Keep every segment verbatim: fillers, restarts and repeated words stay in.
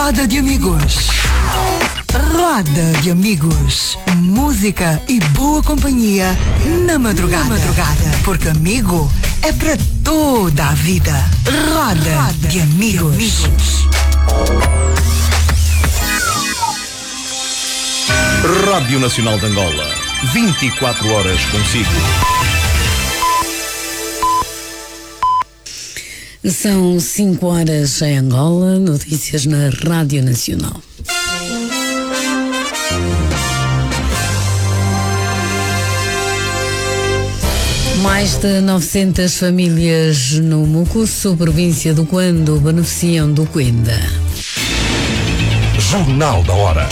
Roda de amigos. Roda de amigos. Música e boa companhia na madrugada. Na madrugada. Porque amigo é para toda a vida. Roda, Roda de amigos. De amigos. Rádio Nacional de Angola. vinte e quatro horas consigo. São cinco horas em Angola, notícias na Rádio Nacional. Mais de novecentas famílias no Mucuço, província do Quando, beneficiam do Quenda. Jornal da Hora.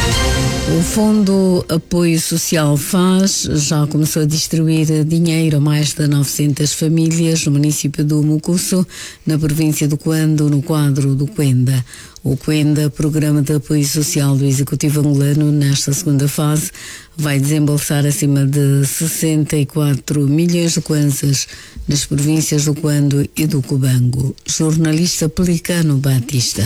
O Fundo Apoio Social F A S já começou a distribuir dinheiro a mais de novecentas famílias no município do Mucuço, na província do Quando, no quadro do Quenda. O Quenda, Programa de Apoio Social do Executivo Angolano, nesta segunda fase, vai desembolsar acima de sessenta e quatro milhões de kwanzas nas províncias do Quando e do Cubango. Jornalista Pelicano Batista.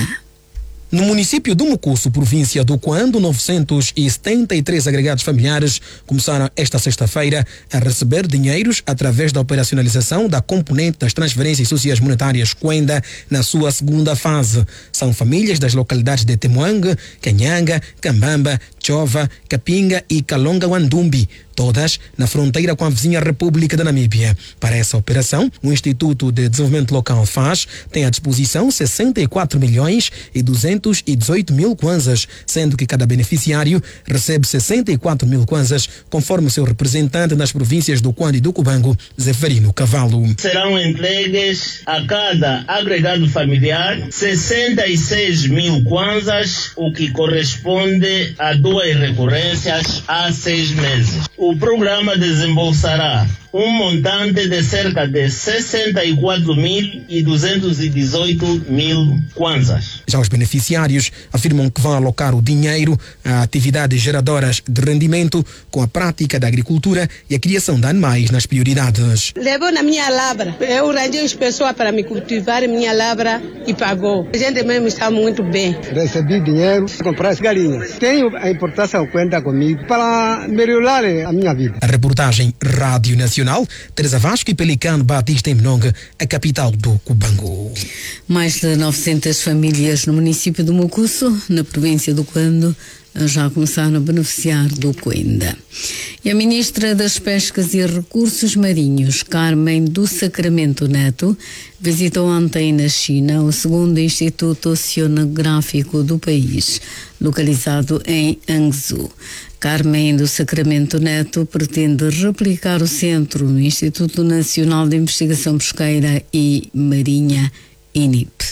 No município do Mucuço, província do Quando, novecentos e setenta e três agregados familiares começaram esta sexta-feira a receber dinheiros através da operacionalização da componente das transferências sociais monetárias Quenda na sua segunda fase. São famílias das localidades de Temuangue, Canhanga, Cambamba, Chova, Capinga e Kalonga-Wandumbi, todas na fronteira com a vizinha República da Namíbia. Para essa operação, o Instituto de Desenvolvimento Local F A S tem à disposição sessenta e quatro milhões e duzentos e dezoito mil kwanzas, sendo que cada beneficiário recebe sessenta e quatro mil kwanzas, conforme seu representante nas províncias do Quando e do Cubango, Zeferino Cavalo. Serão entregues a cada agregado familiar sessenta e seis mil kwanzas, o que corresponde a duas recorrências há seis meses. O programa desembolsará um montante de cerca de sessenta e quatro mil e duzentos e dezoito mil kwanzas. Já os beneficiários afirmam que vão alocar o dinheiro a atividades geradoras de rendimento, com a prática da agricultura e a criação de animais nas prioridades. Levou na minha lavra. Eu arranjei as pessoas para me cultivar minha lavra e pagou. A gente mesmo está muito bem. Recebi dinheiro para comprar as galinhas. Tenho a importância conta comigo para melhorar a minha vida. A reportagem Rádio Nacional, Teresa Vasco e Pelicano Batista em Mnongue, a capital do Cubango. Mais de novecentas famílias no município do Mucuço, na província do Quando, já começaram a beneficiar do Quenda. E a ministra das Pescas e Recursos Marinhos, Carmen do Sacramento Neto, visitou ontem na China o segundo Instituto Oceanográfico do país, localizado em Hangzhou. Carmen do Sacramento Neto pretende replicar o centro no Instituto Nacional de Investigação Pesqueira e Marinha, I N I P.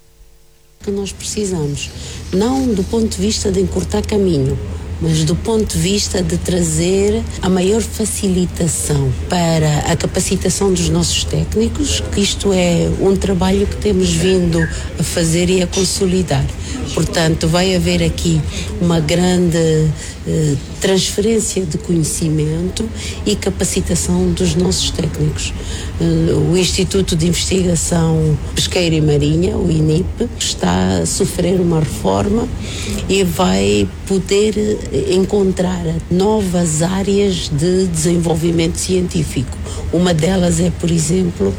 Que nós precisamos, não do ponto de vista de encurtar caminho, mas do ponto de vista de trazer a maior facilitação para a capacitação dos nossos técnicos, que isto é um trabalho que temos vindo a fazer e a consolidar. Portanto, vai haver aqui uma grande eh, transferência de conhecimento e capacitação dos nossos técnicos. Eh, o Instituto de Investigação Pesqueira e Marinha, o I N I P, está a sofrer uma reforma e vai poder encontrar novas áreas de desenvolvimento científico. Uma delas é, por exemplo,